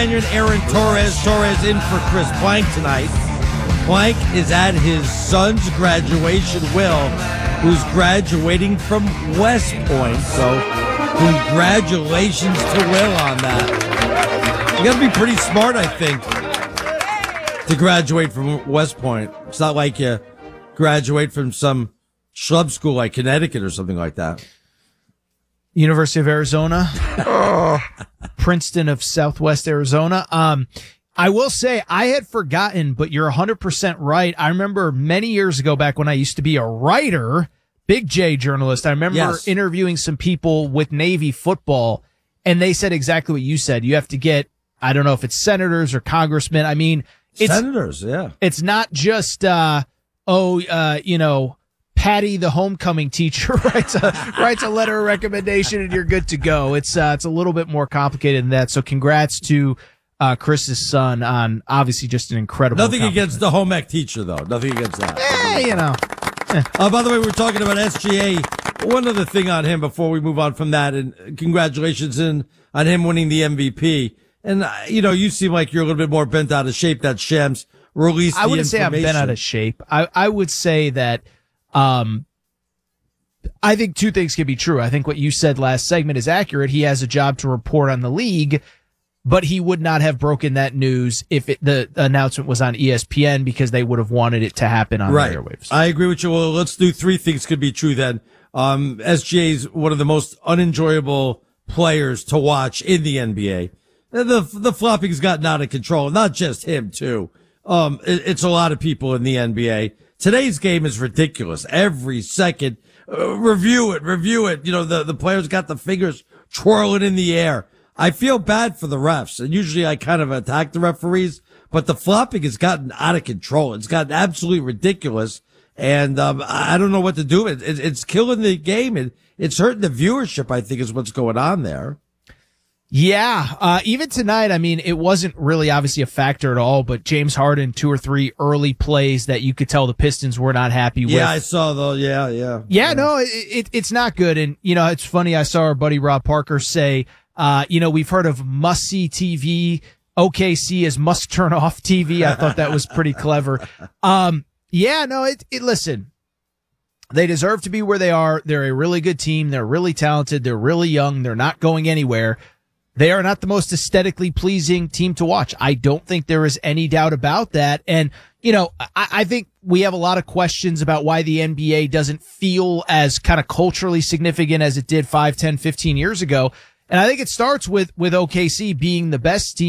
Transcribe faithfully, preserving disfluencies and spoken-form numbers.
Spaniard Aaron Torres. Torres in for Chris Plank tonight. Plank is at his son's graduation, Will, who's graduating from West Point. So congratulations to Will on that. You got to be pretty smart, I think, to graduate from West Point. It's not like you graduate from some schlub school like Connecticut or something like that. University of Arizona, oh. Princeton of Southwest Arizona. Um, I will say I had forgotten, but you're one hundred percent right. I remember many years ago, back when I used to be a writer, Big J journalist, I remember yes. interviewing some people with Navy football, and they said exactly what you said. You have to get, I don't know if it's senators or congressmen. I mean, it's, senators, yeah. It's not just, uh, oh, uh, you know, Patty, the homecoming teacher, writes a writes a letter of recommendation, and you're good to go. It's uh, it's a little bit more complicated than that. So, congrats to uh, Chris's son on obviously just an incredible. Nothing against the home ec teacher, though. Nothing against that. Yeah, you know. Eh. Uh, by the way, we're talking about S G A. One other thing on him before we move on from that, and congratulations in, on him winning the M V P. And uh, you know, you seem like you're a little bit more bent out of shape. That Shams released. I wouldn't the say I'm bent out of shape. I I would say that. Um, I think two things can be true. I think what you said last segment is accurate. He has a job to report on the league, but he would not have broken that news if it, the announcement was on E S P N because they would have wanted it to happen on right. the airwaves. I agree with you. Well, let's do three things could be true then. Um, S G A is one of the most unenjoyable players to watch in the N B A. The, the flopping's gotten out of control. Not just him, too. Um, it, it's a lot of people in the N B A. Today's game is ridiculous. Every second, uh, review it, review it. You know, the, the players got the fingers twirling in the air. I feel bad for the refs, and usually I kind of attack the referees, but the flopping has gotten out of control. It's gotten absolutely ridiculous, and um, I don't know what to do. It, it, it's killing the game, and it's hurting the viewership, I think, is what's going on there. Yeah, uh, even tonight, I mean, it wasn't really obviously a factor at all, but James Harden, two or three early plays that you could tell the Pistons were not happy with. Yeah, I saw those. Yeah, yeah. Yeah, yeah. no, it, it, it's not good. And, you know, it's funny. I saw our buddy Rob Parker say, uh, you know, we've heard of must-see T V. O K C is must-turn-off T V. I thought that was pretty clever. Um, yeah, no, it, it, listen, they deserve to be where they are. They're a really good team. They're really talented. They're really young. They're not going anywhere. They are not the most aesthetically pleasing team to watch. I don't think there is any doubt about that. And, you know, I, I think we have a lot of questions about why the N B A doesn't feel as kind of culturally significant as it did five, ten, fifteen years ago. And I think it starts with, with O K C being the best team.